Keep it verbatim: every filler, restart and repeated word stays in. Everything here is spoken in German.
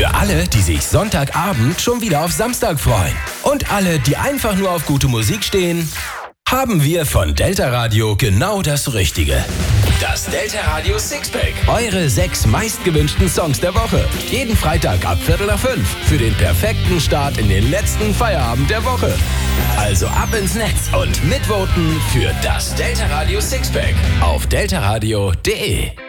Für alle, die sich Sonntagabend schon wieder auf Samstag freuen. Und alle, die einfach nur auf gute Musik stehen, haben wir von Delta Radio genau das Richtige. Das Delta Radio Sixpack. Eure sechs meistgewünschten Songs der Woche. Jeden Freitag ab Viertel nach fünf. Für den perfekten Start in den letzten Feierabend der Woche. Also ab ins Netz und mitvoten für das Delta Radio Sixpack auf delta radio punkt de.